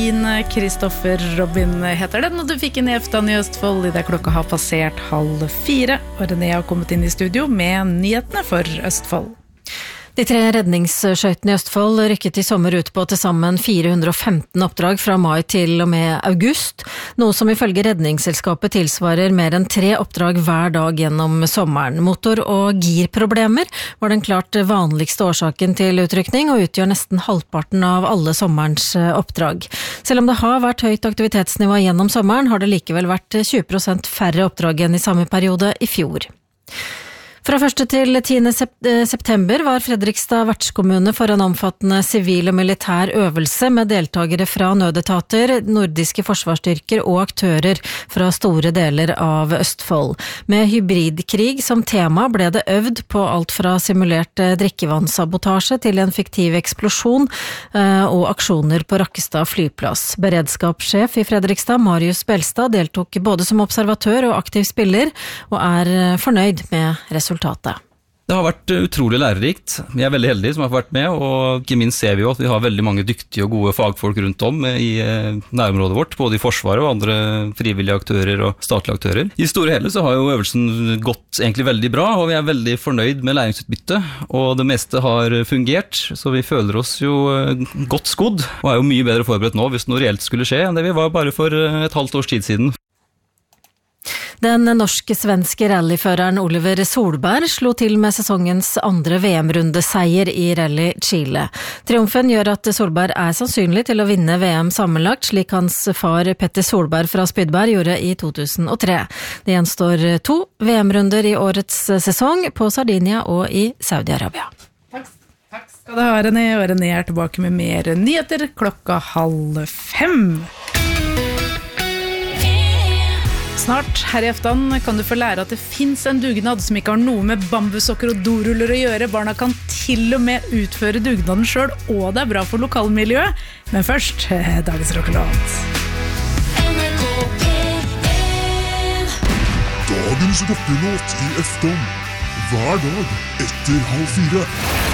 Kristoffer Robin heter den, og du fikk inn i Eftan i Østfold I det klokka har passert 3:30, og René har kommet inn I studio med nyhetene for Østfold. De 3 redningsskøytene I Østfold rykket I sommer ut på til sammen 415 oppdrag fra mai til og med august, noe som ifølge redningsselskapet tilsvarer mer enn 3 oppdrag hver dag gjennom sommeren. Motor- og girproblemer var den klart vanligste årsaken til utrykning, og utgjør nesten halvparten av alle sommerens oppdrag. Selv om det har vært høyt aktivitetsnivå gjennom sommeren, har det likevel vært 20% færre oppdrag enn I samme periode I fjor. Fra 1. til 10. september var Fredrikstad vertskommune for en omfattende sivil og militær øvelse med deltagere fra nødetater, nordiske forsvarsstyrker og aktører fra store deler av Østfold. Med hybridkrig som tema ble det øvd på alt fra simulert drikkevannssabotasje til en fiktiv eksplosjon og aksjoner på Rakkestad flyplass. Beredskapssjef I Fredrikstad, Marius Belstad, deltok både som observatør og aktiv spiller, og fornøyd med resultatet. Det har vært utrolig lærerikt. Vi veldig heldige som har vært med, og ikke minst ser vi jo at vi har veldig mange dyktige og gode fagfolk rundt om I nærområdet vårt, både I Forsvaret og andre frivillige aktører og statlige aktører. I store hele så har jo øvelsen gått egentlig veldig bra, og vi veldig fornøyd med læringsutbytte, og det meste har fungert, så vi føler oss jo godt skodd, og jo mye bedre forberedt nå hvis noe reelt skulle skje enn det vi var bare for et halvt års tid siden. Den norske-svenske rallyføreren Oliver Solberg slo til med sesongens andre VM-rundeseier I Rally Chile. Triumfen gjør at Solberg sannsynlig til å vinne VM sammenlagt, slik hans far Petter Solberg fra Spydberg gjorde I 2003. Det gjenstår 2 VM-runder I årets sesong på Sardinia og I Saudi-Arabia. Takk skal du ha, René, og René tilbake med mer nyheter klokka 4:30. Snart her I Eftan kan du få lære at det finnes en dugnad som ikke har noe med bambussokker og doruller å gjøre. Barna kan til og med utføre dugnaden selv, og det bra for lokalmiljøet. Men først, dagens rockelåt. Dagens rockelåt I Eftan. Hver dag etter 3:30.